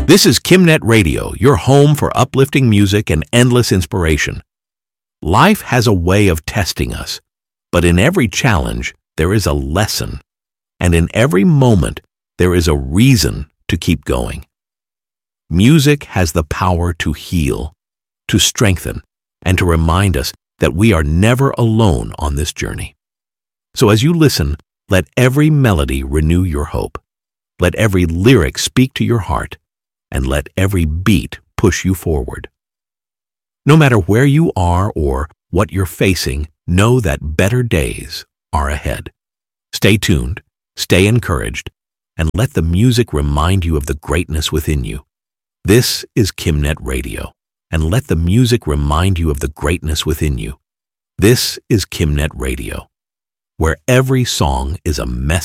This is Kimnet Radio, your home for uplifting music and endless inspiration. Life has a way of testing us, but in every challenge, there is a lesson, and in every moment, there is a reason to keep going. Music has the power to heal, to strengthen, and to remind us that we are never alone on this journey. So as you listen, let every melody renew your hope. Let every lyric speak to your heart, and let every beat push you forward. No matter where you are or what you're facing, know that better days are ahead. Stay tuned, stay encouraged, and let the music remind you of the greatness within you. This is Kimnet Radio, and let the music remind you of the greatness within you. This is Kimnet Radio, where every song is a message